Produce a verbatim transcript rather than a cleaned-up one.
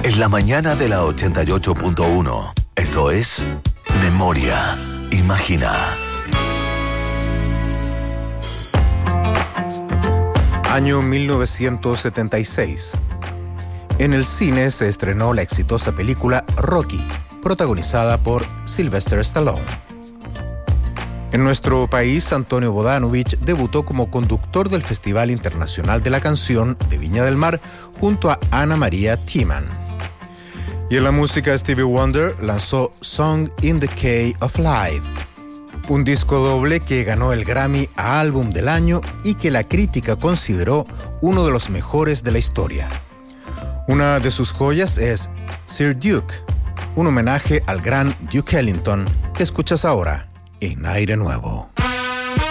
En la mañana de la ochenta y ocho punto uno. Esto es Memoria. Imagina. Año mil novecientos setenta y seis. En el cine se estrenó la exitosa película Rocky, protagonizada por Sylvester Stallone. En nuestro país, Antonio Bodanovich debutó como conductor del Festival Internacional de la Canción de Viña del Mar junto a Ana María Tiemann. Y en la música, Stevie Wonder lanzó Song in the Key of Life, un disco doble que ganó el Grammy a Álbum del Año y que la crítica consideró uno de los mejores de la historia. Una de sus joyas es Sir Duke, un homenaje al gran Duke Ellington que escuchas ahora en Aire Nuevo.